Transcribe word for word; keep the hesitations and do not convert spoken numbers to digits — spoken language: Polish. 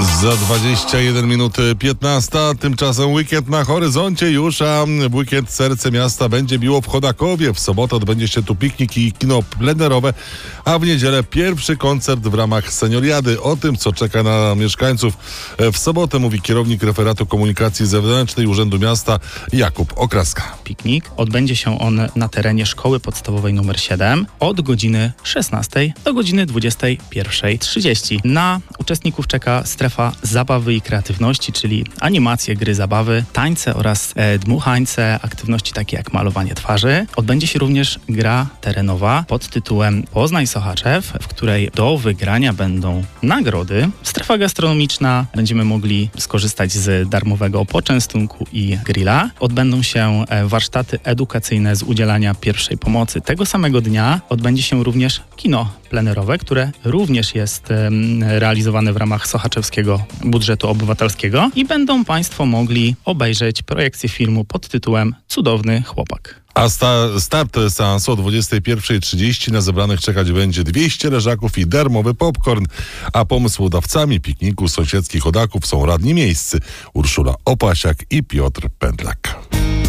Za dwadzieścia jeden minut piętnasta, tymczasem weekend na horyzoncie już, a w weekend serce miasta będzie biło w Chodakowie. W sobotę odbędzie się tu piknik i kino plenerowe, a w niedzielę pierwszy koncert w ramach senioriady. O tym, co czeka na mieszkańców w sobotę, mówi kierownik referatu komunikacji zewnętrznej Urzędu Miasta Jakub Okraska. Piknik odbędzie się on na terenie Szkoły Podstawowej numer siedem od godziny szesnastej do godziny dwudziestej pierwszej trzydzieści. Na uczestników czeka strefa zabawy i kreatywności, czyli animacje, gry, zabawy, tańce oraz e, dmuchańce, aktywności takie jak malowanie twarzy. Odbędzie się również gra terenowa pod tytułem Poznań Sochaczew, w której do wygrania będą nagrody. Strefa gastronomiczna, będziemy mogli skorzystać z darmowego poczęstunku i grilla. Odbędą się e, warsztaty edukacyjne z udzielania pierwszej pomocy. Tego samego dnia odbędzie się również kino plenerowe, które również jest e, realizowane w ramach sochaczewskiego budżetu obywatelskiego i będą Państwo mogli obejrzeć projekcję filmu pod tytułem Cudowny chłopak. A sta- start seansu o dwudziestej pierwszej trzydzieści na zebranych czekać będzie dwieście leżaków i darmowy popcorn, a pomysłodawcami pikniku sąsiedzkich chodaków są radni miejscy Urszula Opasiak i Piotr Pędlak.